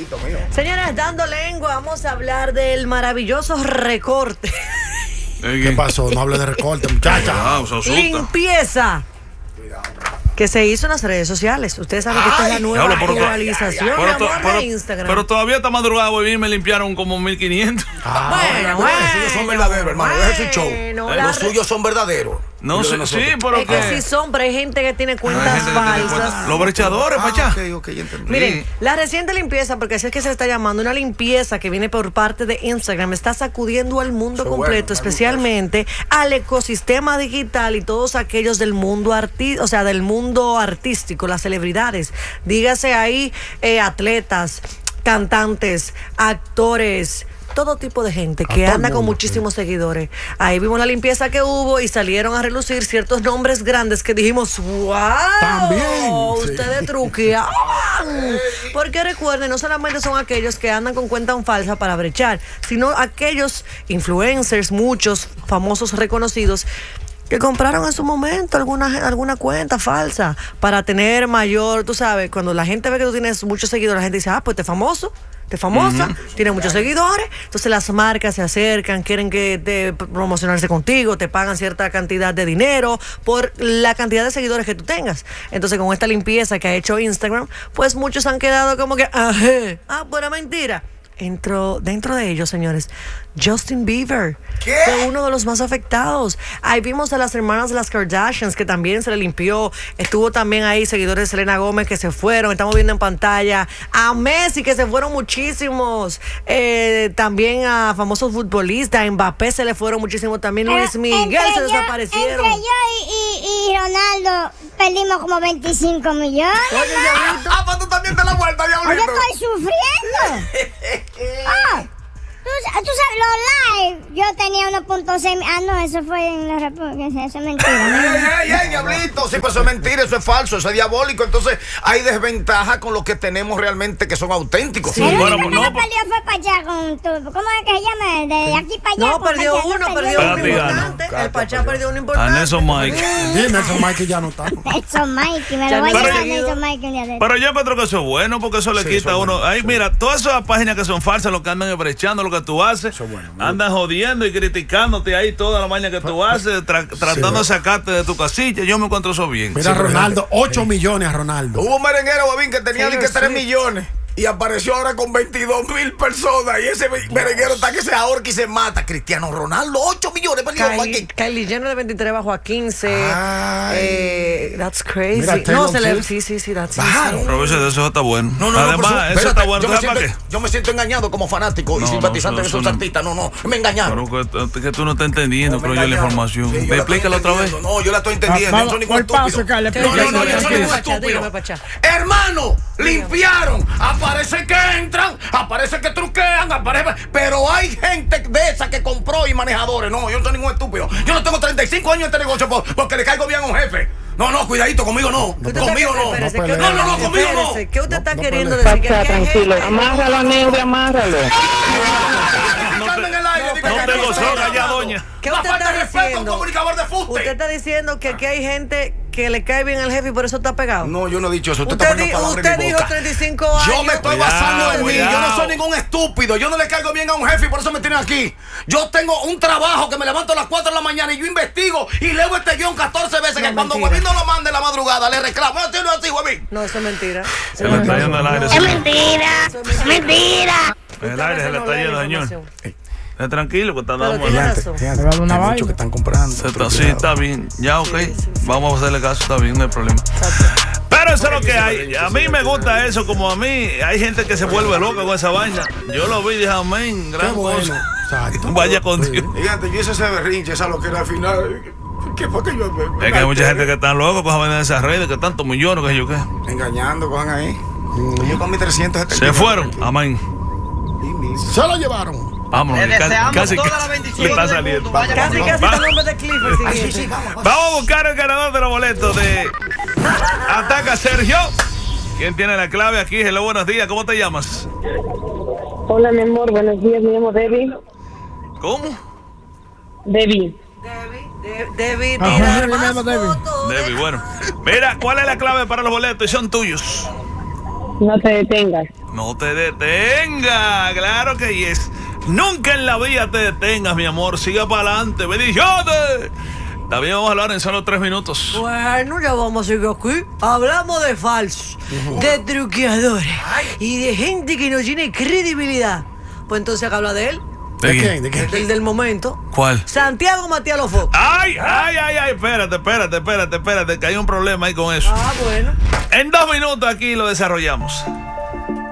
Angelito mío. Señores, dando lengua, vamos a hablar del maravilloso recorte. ¿Qué pasó? No hable de recorte, muchacha. Limpieza. Que se hizo en las redes sociales. Ustedes saben que esta es la nueva actualización de Instagram. Pero todavía esta madrugada volví y me limpiaron como 1500. Bueno, los suyos son verdaderos, hermano. Deje su show. Los suyos son verdaderos. No sé, sí, pero es que sí son, pero hay gente que tiene cuentas falsas. Los brechadores, pachá. Miren, la reciente limpieza, porque así es que se está llamando, una limpieza que viene por parte de Instagram, está sacudiendo al mundo completo, especialmente al ecosistema digital y todos aquellos del mundo del mundo artístico, las celebridades. Dígase ahí atletas, cantantes, actores, todo tipo de gente que anda con muchísimos seguidores. Ahí vimos la limpieza que hubo y salieron a relucir ciertos nombres grandes que dijimos, ¡wow! También, ustedes truquean. Porque recuerden, no solamente son aquellos que andan con cuenta falsa para brechar, sino aquellos influencers, muchos famosos reconocidos, que compraron en su momento alguna cuenta falsa para tener mayor, tú sabes, cuando la gente ve que tú tienes muchos seguidores, la gente dice, pues te famosa, tiene muchos seguidores, entonces las marcas se acercan, quieren promocionarse contigo, te pagan cierta cantidad de dinero por la cantidad de seguidores que tú tengas. Entonces con esta limpieza que ha hecho Instagram, pues muchos han quedado como que, buena mentira. Dentro de ellos, señores, Justin Bieber fue uno de los más afectados. Ahí vimos a las hermanas de las Kardashians que también se le limpió. Estuvo también ahí seguidores de Selena Gómez que se fueron. Estamos viendo en pantalla a Messi que se fueron muchísimos. También a famosos futbolistas. A Mbappé se le fueron muchísimos. También Luis Miguel se desaparecieron. Entre yo y Ronaldo perdimos como 25 millones. Oye, Diablito. Pues tú también te la vuelta, Diablito. Yo estoy sufriendo. Tú sabes, los live, yo tenía 1.6. No, eso fue en la República, eso es mentira. ¡Ey, Diablito! Sí, pues eso es mentira, eso es falso, eso es diabólico. Entonces, hay desventaja con los que tenemos realmente que son auténticos. Sí. El único que no perdió fue para allá con tu. ¿Cómo es que se llama? De aquí para allá. No, perdió uno importante. El Pachá perdió uno importante. A Nelson Mike. Nelson Mike ya no está. Nelson Mike, me lo voy a llevar a Nelson Mike un día de. Pero yo encuentro que eso es bueno porque eso le quita a uno. Ahí, mira, todas esas páginas que son falsas, lo que andan brechando, lo que tú haces, andan jodiendo y criticándote ahí toda la mañana que tú haces, tratando de sacarte de tu casilla. Yo me encuentro eso bien. Mira, Ronaldo, 8 millones a Ronaldo. Hubo un merenguero, Babín, que tenía que 3 millones. Y apareció ahora con 22,000 personas. Y ese merenguero está que se ahorca y se mata. Cristiano Ronaldo, 8 millones. Kylie Jenner de 23 bajó a 15. That's crazy. Mira, sí, that's Pero eso está bueno. Además, eso está bueno. Yo me siento engañado como fanático y simpatizante de esos artistas. Me engañaron. Pero que tú no estás entendiendo, creo yo, la información. Explícala otra vez. No, yo la estoy entendiendo. Yo soy ningún estúpido. No, yo soy ningún estúpido. Hermano, limpiaron. Aparece que entran, aparece que truquean, pero hay gente de esa que compró y manejadores. No, yo no soy ningún estúpido. Yo no tengo 35 años en este negocio porque le caigo bien a un jefe. No, cuidadito, conmigo no. Conmigo no. No, conmigo no. ¿Qué usted está queriendo decir? Tranquilo, amárralo, Neudi, amárralo. No tengo soga ya, doña. ¿Qué usted está diciendo? Comunicador de fuste. Usted está diciendo que aquí hay gente que le cae bien al jefe y por eso está pegado. No, yo no he dicho eso. Usted dijo 35 años. Yo me estoy basando en mí. Yo no soy ningún estúpido. Yo no le caigo bien a un jefe y por eso me tienen aquí. Yo tengo un trabajo que me levanto a las 4 de la mañana y yo investigo y leo este guión 14 veces. Que cuando Huevín no lo mande en la madrugada, le reclamo. Yo estoy así, Huevín. No, eso es mentira. Se le está yendo el aire. Es mentira. Es mentira. El aire se le está yendo, señor. Tranquilo, que está dando una vaina que están comprando. Sí, está bien. Ya, ok. Vamos a hacerle caso, está bien, no hay problema. Pero eso es lo que hay. A mí me gusta eso, como a mí. Hay gente que se vuelve loca con esa vaina. Yo lo vi y dije, amén, gran cosa. Vaya con Dios. Fíjate, yo hice ese berrinche, esa lo que era al final. ¿Qué fue que yo? Es que hay mucha gente que está loca con esas redes, que tantos millones, que yo qué. Engañando, cojan ahí. Yo con mis 300 se fueron, amén. Se lo llevaron. Vámonos, casi le está saliendo. Casi el nombre de Clifford. Vamos a buscar el ganador de los boletos de Ataca Sergio. ¿Quién tiene la clave aquí? Hello, buenos días. ¿Cómo te llamas? Hola, mi amor. Buenos días. Me llamo Debbie. ¿Cómo? Debbie. Debbie, bueno. Mira, ¿cuál es la clave para los boletos? Y son tuyos. No te detengas. No te detengas, claro que yes. Nunca en la vida te detengas, mi amor. Siga para adelante. Bendiciones. También vamos a hablar en solo 3 minutos. Bueno, ya vamos a seguir aquí. Hablamos de falsos, de truqueadores y de gente que no tiene credibilidad. Pues entonces habla de él. ¿De quién? ¿De quién? El del momento. ¿Cuál? Santiago Matías Lofo. Ay, espérate, que hay un problema ahí con eso. Bueno. En 2 minutos aquí lo desarrollamos.